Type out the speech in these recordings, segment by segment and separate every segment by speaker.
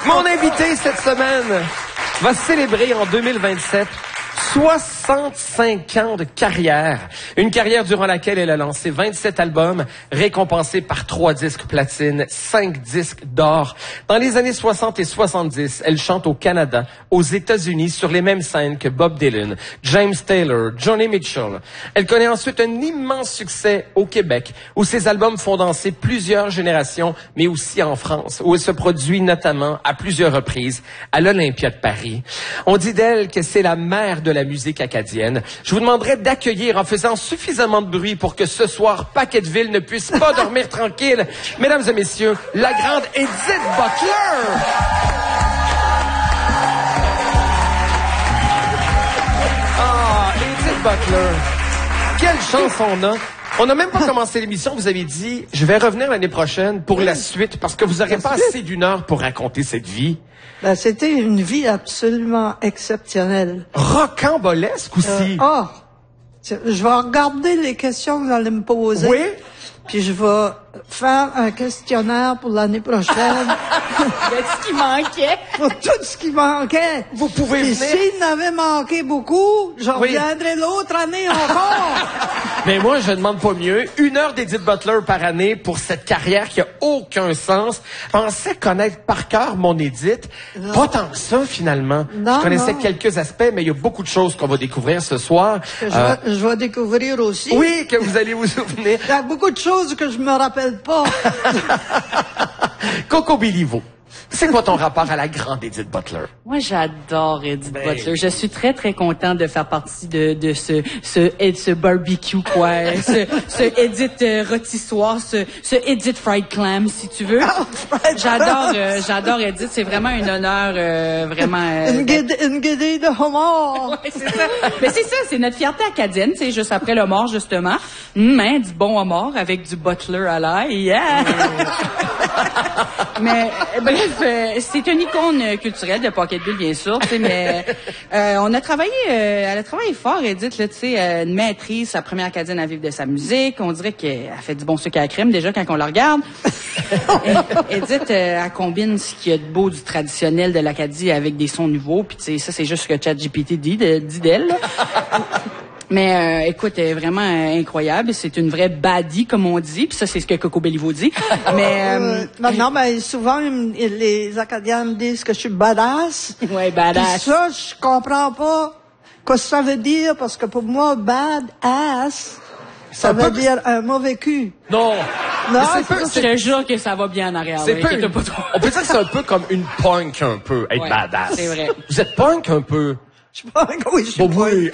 Speaker 1: Mon invité cette semaine va célébrer en 2027 65 ans de carrière. Une carrière durant laquelle elle a lancé 27 albums, récompensés par 3 disques platine, 5 disques d'or. Dans les années 60 et 70, elle chante au Canada, aux États-Unis, sur les mêmes scènes que Bob Dylan, James Taylor, Joni Mitchell. Elle connaît ensuite un immense succès au Québec, où ses albums font danser plusieurs générations, mais aussi en France, où elle se produit notamment à plusieurs reprises à l'Olympia de Paris. On dit d'elle que c'est la mère de la musique acadienne. Je vous demanderai d'accueillir en faisant suffisamment de bruit pour que ce soir, Paquetteville ne puisse pas dormir tranquille. Mesdames et messieurs, la grande Edith Butler! Ah, Edith Butler! Quelle chance on a! On n'a même pas commencé l'émission, vous avez dit, je vais revenir l'année prochaine pour la suite, parce que vous n'aurez pas assez d'une heure pour raconter cette vie.
Speaker 2: Ben, c'était une vie absolument exceptionnelle.
Speaker 1: Rocambolesque aussi.
Speaker 2: Je vais regarder les questions que vous allez me poser.
Speaker 1: Oui.
Speaker 2: Puis je vais faire un questionnaire pour l'année prochaine.
Speaker 3: Ce qui manquait.
Speaker 2: Pour tout ce qui manquait.
Speaker 1: Vous pouvez
Speaker 2: Puis
Speaker 1: venir.
Speaker 2: s'il n'avait manqué beaucoup, je reviendrai l'autre année encore.
Speaker 1: Mais moi, je demande pas mieux. 1 heure d'Edith Butler par année pour cette carrière qui a aucun sens. Je pensais connaître par cœur mon Edith.
Speaker 2: Non.
Speaker 1: Pas tant que ça, finalement.
Speaker 2: Non,
Speaker 1: je connaissais
Speaker 2: non.
Speaker 1: quelques aspects, mais il y a beaucoup de choses qu'on va découvrir ce soir.
Speaker 2: Que je vais découvrir aussi.
Speaker 1: Oui, que vous allez vous souvenir.
Speaker 2: Il y a beaucoup de choses que je me rappelle pas.
Speaker 1: Coco Béliveau, c'est quoi ton rapport à la grande Edith Butler?
Speaker 3: Moi, j'adore Edith Butler. Je suis très, très contente de faire partie de ce barbecue, quoi. ce Edith rôtissoir, ce Edith fried clam, si tu veux. J'adore Edith. C'est vraiment un honneur, vraiment.
Speaker 2: Une guédille de homard.
Speaker 3: Ouais, c'est ça. Mais c'est ça, c'est notre fierté acadienne, c'est juste après le mort, justement. Du bon homard avec du Butler à l'ail. Yeah! Mais, bref, c'est une icône culturelle de Paquetteville, bien sûr, tu sais, mais on a travaillé, elle a travaillé fort, Edith, là, tu sais, une maîtrise, sa première acadienne à vivre de sa musique. On dirait qu'elle fait du bon sucre à la crème, déjà, quand on la regarde. Edith, elle combine ce qu'il y a de beau du traditionnel de l'Acadie avec des sons nouveaux, puis tu sais, ça, c'est juste ce que ChatGPT dit d'elle, là. Mais écoute, elle est vraiment incroyable. C'est une vraie baddie, comme on dit. Puis ça, c'est ce que Coco Béliveau dit. Mais
Speaker 2: non, mais souvent, les Acadiens me disent que je suis badass.
Speaker 3: Ouais, badass.
Speaker 2: Puis ça, je comprends pas ce que ça veut dire, parce que pour moi, badass, ça veut dire un mauvais cul.
Speaker 1: Non.
Speaker 2: Non,
Speaker 3: je te jure que ça va bien en arrière.
Speaker 1: C'est peu,
Speaker 3: pas trop.
Speaker 1: on peut dire que c'est un peu comme une punk, un peu, être badass.
Speaker 3: C'est vrai.
Speaker 1: Vous êtes punk, un peu?
Speaker 2: Je suis pas, oui, je suis
Speaker 1: Bon,
Speaker 2: pas.
Speaker 1: oui.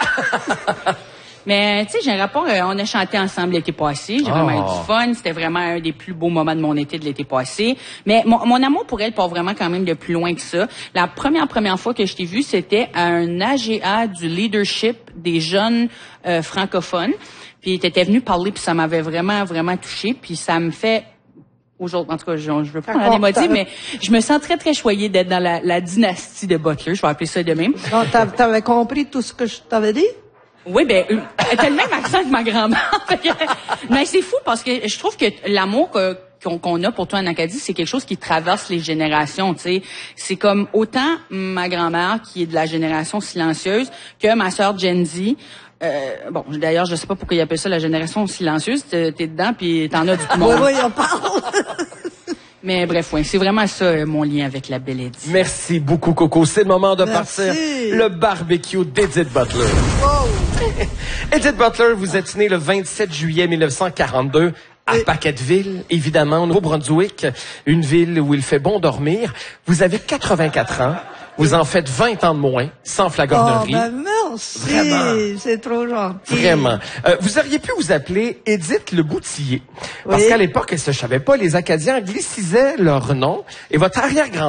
Speaker 3: Mais, tu sais, j'ai un rapport, on a chanté ensemble l'été passé. J'ai vraiment eu du fun. C'était vraiment un des plus beaux moments de mon été de l'été passé. Mais mon amour pour elle part vraiment quand même de plus loin que ça. La première fois que je t'ai vue, c'était à un AGA du leadership des jeunes francophones. Puis t'étais venue parler, puis ça m'avait vraiment, vraiment touchée. Puis ça me fait... Aujourd'hui, en tout cas, je veux pas parler d'émotif, mais je me sens très, très choyée d'être dans la dynastie de Butler. Je vais appeler ça de même.
Speaker 2: Non, t'avais compris tout ce que je t'avais dit?
Speaker 3: Oui, ben, elle a le même accent que ma grand-mère. Mais c'est fou parce que je trouve que l'amour qu'on a pour toi en Acadie, c'est quelque chose qui traverse les générations, tu sais. C'est comme autant ma grand-mère qui est de la génération silencieuse que ma sœur Gen Z. Bon, d'ailleurs, je sais pas pourquoi ils appellent ça la génération silencieuse. T'es dedans, puis t'en as du tout le monde.
Speaker 2: Oui, on parle.
Speaker 3: Mais bref, oui, c'est vraiment ça, mon lien avec la belle Edith.
Speaker 1: Merci beaucoup, Coco. C'est le moment de partir le barbecue d'Edith Butler.
Speaker 2: Wow.
Speaker 1: Edith Butler, vous êtes née le 27 juillet 1942 à Paquetteville, évidemment, au Nouveau-Brunswick, une ville où il fait bon dormir. Vous avez 84 ans. Vous en faites 20 ans de moins, sans flagornerie.
Speaker 2: Oh, ben merci.
Speaker 1: Vraiment.
Speaker 2: C'est trop gentil.
Speaker 1: Vraiment. Vous auriez pu vous appeler Edith Le Boutillier. Parce
Speaker 2: Oui.
Speaker 1: qu'à l'époque, je ne savais pas, les Acadiens anglicisaient leur nom. Et votre arrière-grand